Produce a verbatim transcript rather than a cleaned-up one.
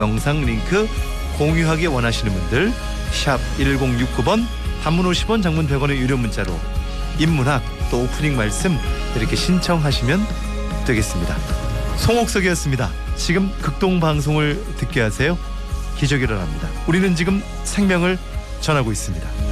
영상 링크 공유하기 원하시는 분들 샵 일공육구 번 단문 오십 원 장문 백 원의 유료 문자로 인문학 또 오프닝 말씀 이렇게 신청하시면 되겠습니다. 송옥석이었습니다. 지금 극동방송을 듣게 하세요. 기적이 일어납니다. 우리는 지금 생명을 전하고 있습니다.